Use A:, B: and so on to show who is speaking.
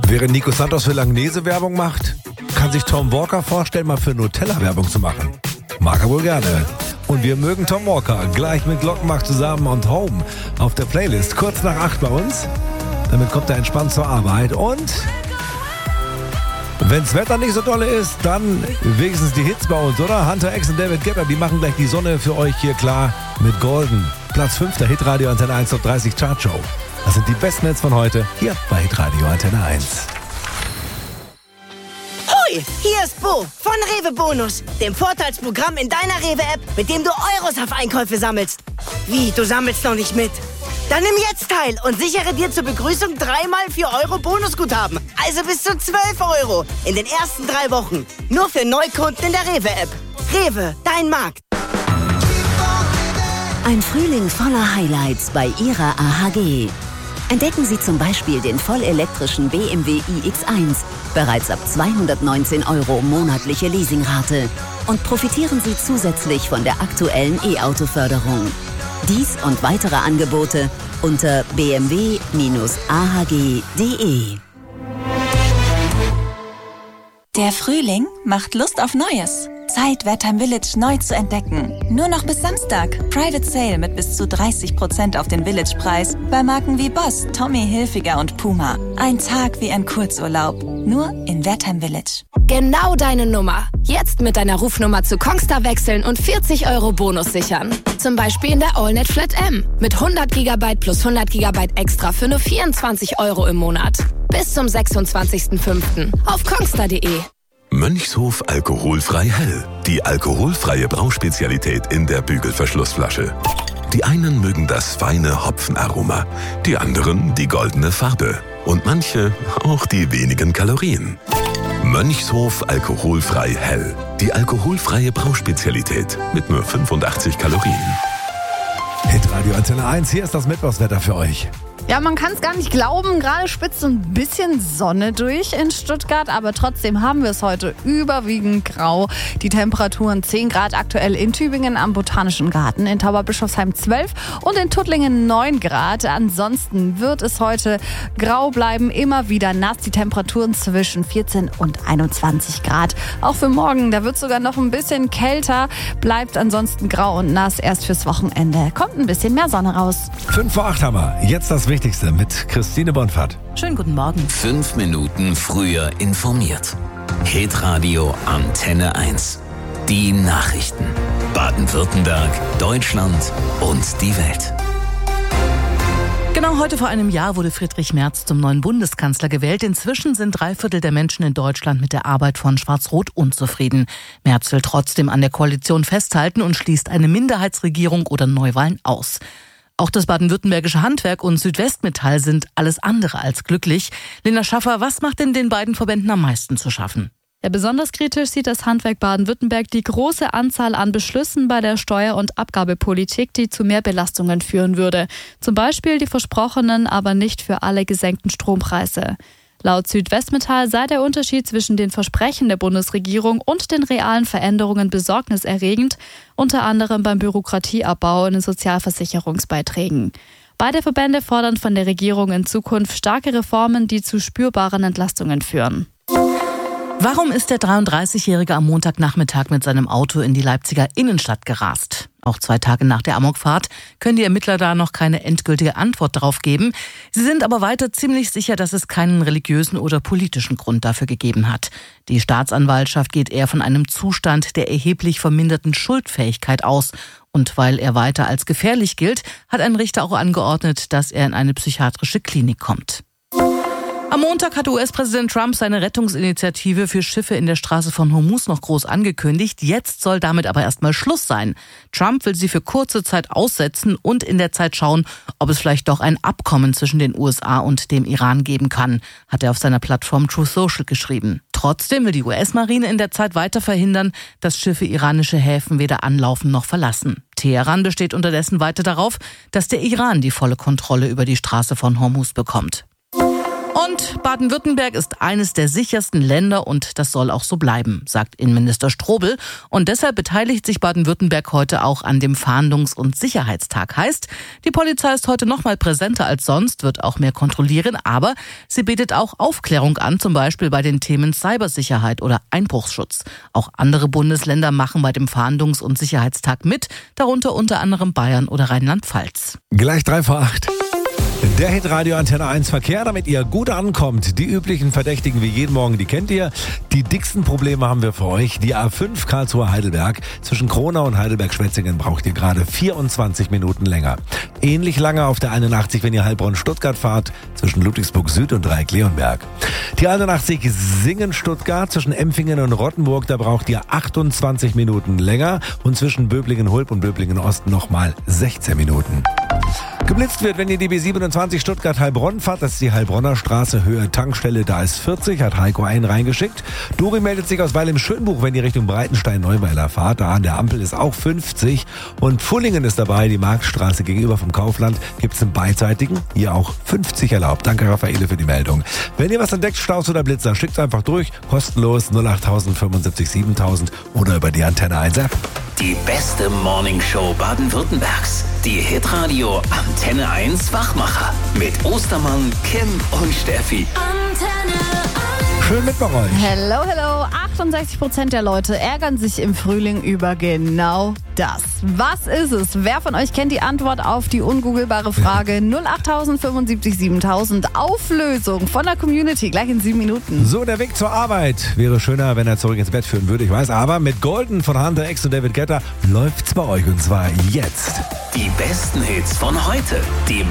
A: Während Nico Santos für Langnese Werbung macht, kann sich Tom Walker vorstellen, mal für Nutella Werbung zu machen. Mag er wohl gerne. Und wir mögen Tom Walker gleich mit Glockenbach zusammen und Home auf der Playlist. Kurz nach 8 bei uns. Damit kommt er entspannt zur Arbeit. Und wenn's Wetter nicht so dolle ist, dann wenigstens die Hits bei uns, oder? Hunter X und David Guetta, die machen gleich die Sonne für euch hier klar mit Golden. Platz 5 der Hitradio Antenne 1 Top 30 Chartshow. Das sind die besten Hits von heute hier bei Hitradio Antenne 1.
B: Hoi, hier ist Bo von Rewe Bonus, dem Vorteilsprogramm in deiner Rewe-App, mit dem du Euros auf Einkäufe sammelst. Wie, du sammelst noch nicht mit? Dann nimm jetzt teil und sichere dir zur Begrüßung 3x 4 Euro Bonusguthaben. Also bis zu 12 Euro in den ersten 3 Wochen. Nur für Neukunden in der Rewe-App. Rewe, dein Markt.
C: Ein Frühling voller Highlights bei Ihrer AHG. Entdecken Sie zum Beispiel den vollelektrischen BMW iX1, bereits ab 219 Euro monatliche Leasingrate. Und profitieren Sie zusätzlich von der aktuellen E-Auto-Förderung. Dies und weitere Angebote unter bmw-ahg.de.
D: Der Frühling macht Lust auf Neues. Zeit, Wertheim Village neu zu entdecken. Nur noch bis Samstag. Private Sale mit bis zu 30% auf den Village-Preis bei Marken wie Boss, Tommy Hilfiger und Puma. Ein Tag wie ein Kurzurlaub. Nur in Wertheim Village.
E: Genau deine Nummer. Jetzt mit deiner Rufnummer zu Kongstar wechseln und 40 Euro Bonus sichern. Zum Beispiel in der AllNet Flat M. Mit 100 GB plus 100 GB extra für nur 24 Euro im Monat. Bis zum 26.05. auf kongstar.de.
F: Mönchshof alkoholfrei hell. Die alkoholfreie Brauspezialität in der Bügelverschlussflasche. Die einen mögen das feine Hopfenaroma, die anderen die goldene Farbe und manche auch die wenigen Kalorien. Mönchshof alkoholfrei hell. Die alkoholfreie Brauspezialität mit nur 85 Kalorien.
A: Hitradio Antenne 1, hier ist das Mittwochswetter für euch.
G: Ja, man kann es gar nicht glauben, gerade spitzt so ein bisschen Sonne durch in Stuttgart, aber trotzdem haben wir es heute überwiegend grau. Die Temperaturen 10 Grad aktuell in Tübingen am Botanischen Garten, in Tauberbischofsheim 12 und in Tuttlingen 9 Grad. Ansonsten wird es heute grau bleiben, immer wieder nass, die Temperaturen zwischen 14 und 21 Grad. Auch für morgen, da wird es sogar noch ein bisschen kälter, bleibt ansonsten grau und nass, erst fürs Wochenende kommt ein bisschen mehr Sonne raus.
A: 5 vor 8 haben wir. Jetzt das Wichtigste mit Christine Bonfart.
H: Schönen guten Morgen.
I: 5 Minuten früher informiert. Hitradio Antenne 1. Die Nachrichten. Baden-Württemberg, Deutschland und die Welt.
H: Genau heute vor einem Jahr wurde Friedrich Merz zum neuen Bundeskanzler gewählt. Inzwischen sind 3/4 der Menschen in Deutschland mit der Arbeit von Schwarz-Rot unzufrieden. Merz will trotzdem an der Koalition festhalten und schließt eine Minderheitsregierung oder Neuwahlen aus. Auch das baden-württembergische Handwerk und Südwestmetall sind alles andere als glücklich. Lena Schaffer, was macht denn den beiden Verbänden am meisten zu schaffen?
J: Ja, besonders kritisch sieht das Handwerk Baden-Württemberg die große Anzahl an Beschlüssen bei der Steuer- und Abgabepolitik, die zu mehr Belastungen führen würde. Zum Beispiel die versprochenen, aber nicht für alle gesenkten Strompreise. Laut Südwestmetall sei der Unterschied zwischen den Versprechen der Bundesregierung und den realen Veränderungen besorgniserregend, unter anderem beim Bürokratieabbau in den Sozialversicherungsbeiträgen. Beide Verbände fordern von der Regierung in Zukunft starke Reformen, die zu spürbaren Entlastungen führen.
H: Warum ist der 33-Jährige am Montagnachmittag mit seinem Auto in die Leipziger Innenstadt gerast? Auch 2 Tage nach der Amokfahrt können die Ermittler da noch keine endgültige Antwort darauf geben. Sie sind aber weiter ziemlich sicher, dass es keinen religiösen oder politischen Grund dafür gegeben hat. Die Staatsanwaltschaft geht eher von einem Zustand der erheblich verminderten Schuldfähigkeit aus. Und weil er weiter als gefährlich gilt, hat ein Richter auch angeordnet, dass er in eine psychiatrische Klinik kommt. Am Montag hat US-Präsident Trump seine Rettungsinitiative für Schiffe in der Straße von Hormuz noch groß angekündigt. Jetzt soll damit aber erstmal Schluss sein. Trump will sie für kurze Zeit aussetzen und in der Zeit schauen, ob es vielleicht doch ein Abkommen zwischen den USA und dem Iran geben kann, hat er auf seiner Plattform Truth Social geschrieben. Trotzdem will die US-Marine in der Zeit weiter verhindern, dass Schiffe iranische Häfen weder anlaufen noch verlassen. Teheran besteht unterdessen weiter darauf, dass der Iran die volle Kontrolle über die Straße von Hormuz bekommt. Und Baden-Württemberg ist eines der sichersten Länder und das soll auch so bleiben, sagt Innenminister Strobel. Und deshalb beteiligt sich Baden-Württemberg heute auch an dem Fahndungs- und Sicherheitstag. Heißt, die Polizei ist heute noch mal präsenter als sonst, wird auch mehr kontrollieren, aber sie bietet auch Aufklärung an, zum Beispiel bei den Themen Cybersicherheit oder Einbruchsschutz. Auch andere Bundesländer machen bei dem Fahndungs- und Sicherheitstag mit, darunter unter anderem Bayern oder Rheinland-Pfalz.
A: Gleich 3:08. Der Hitradio Antenne 1 Verkehr, damit ihr gut ankommt. Die üblichen Verdächtigen wie jeden Morgen, die kennt ihr. Die dicksten Probleme haben wir für euch. Die A5 Karlsruhe-Heidelberg. Zwischen Kronau und Heidelberg-Schwetzingen braucht ihr gerade 24 Minuten länger. Ähnlich lange auf der 81, wenn ihr Heilbronn-Stuttgart fahrt, zwischen Ludwigsburg Süd und Dreieck-Leonberg. Die 81 Singen-Stuttgart zwischen Empfingen und Rottenburg, da braucht ihr 28 Minuten länger. Und zwischen Böblingen-Hulb und Böblingen-Ost nochmal 16 Minuten. Geblitzt wird, wenn ihr die B27 Stuttgart-Heilbronn fahrt, das ist die Heilbronner Straße, Höhe Tankstelle, da ist 40, hat Heiko einen reingeschickt. Dori meldet sich aus Weil im Schönbuch, wenn ihr Richtung Breitenstein-Neuweiler fahrt, da an der Ampel ist auch 50 und Pfullingen ist dabei, die Marktstraße gegenüber vom Kaufland, gibt's einen beidseitigen, hier auch 50 erlaubt. Danke Raffaele für die Meldung. Wenn ihr was entdeckt, Staus oder Blitzer, schickt's einfach durch, kostenlos 08000 75 7000 oder über die Antenne 1 App.
I: Die beste Morningshow Baden-Württembergs. Die Hitradio Antenne 1 Wachmacher. Mit Ostermann, Kim und Steffi.
A: Schön mit bei euch.
G: Hello, hello. 68% der Leute ärgern sich im Frühling über genau das. Was ist es? Wer von euch kennt die Antwort auf die ungoogelbare Frage 08000 75 7000? Auflösung von der Community, gleich in 7 Minuten.
A: So, der Weg zur Arbeit wäre schöner, wenn er zurück ins Bett führen würde, ich weiß, aber mit Golden von Hunter X und David Guetta läuft's bei euch und zwar jetzt.
I: Die besten Hits von heute. Die